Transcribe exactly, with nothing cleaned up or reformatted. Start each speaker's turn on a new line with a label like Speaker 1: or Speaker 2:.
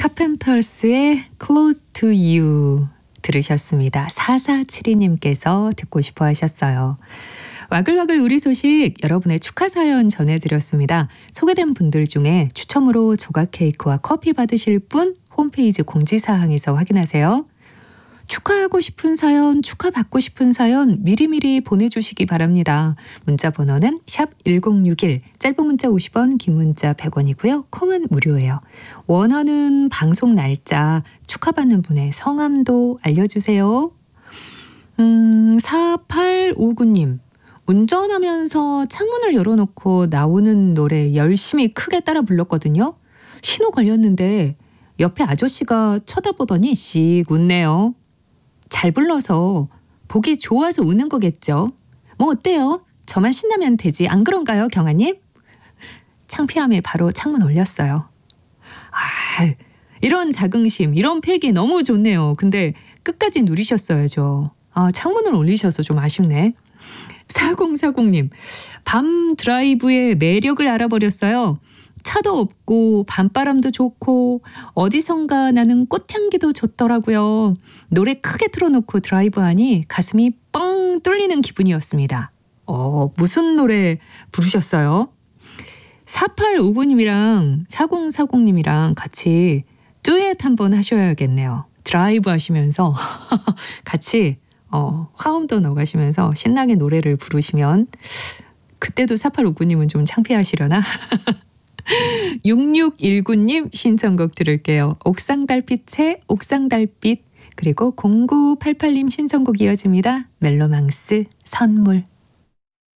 Speaker 1: 카펜터스의 Close to You 들으셨습니다. 사사칠이님께서 듣고 싶어 하셨어요. 와글와글 우리 소식 여러분의 축하 사연 전해드렸습니다. 소개된 분들 중에 추첨으로 조각 케이크와 커피 받으실 분 홈페이지 공지사항에서 확인하세요. 축하하고 싶은 사연, 축하받고 싶은 사연 미리미리 보내주시기 바랍니다. 문자 번호는 샵 일공육일, 짧은 문자 오십 원, 긴 문자 백 원이고요. 콩은 무료예요. 원하는 방송 날짜, 축하받는 분의 성함도 알려주세요. 음, 사팔오구님. 운전하면서 창문을 열어놓고 나오는 노래 열심히 크게 따라 불렀거든요. 신호 걸렸는데 옆에 아저씨가 쳐다보더니 씩 웃네요. 잘 불러서 보기 좋아서 우는 거겠죠. 뭐 어때요? 저만 신나면 되지. 안 그런가요, 경아님? 창피함에 바로 창문 올렸어요. 아, 이런 자긍심, 이런 패기 너무 좋네요. 근데 끝까지 누리셨어야죠. 아, 창문을 올리셔서 좀 아쉽네. 사공사공님, 밤 드라이브의 매력을 알아버렸어요. 차도 없고 밤바람도 좋고 어디선가 나는 꽃향기도 좋더라고요. 노래 크게 틀어놓고 드라이브하니 가슴이 뻥 뚫리는 기분이었습니다. 어, 무슨 노래 부르셨어요? 사팔오구님이랑 사공사공님이랑 같이 듀엣 한번 하셔야겠네요. 드라이브 하시면서 같이 어, 화음도 넣어가시면서 신나게 노래를 부르시면 그때도 사팔오구님은 좀 창피하시려나? 육육일구님 신청곡 들을게요. 옥상달빛의 옥상달빛, 그리고 공구팔팔님 신청곡 이어집니다. 멜로망스 선물.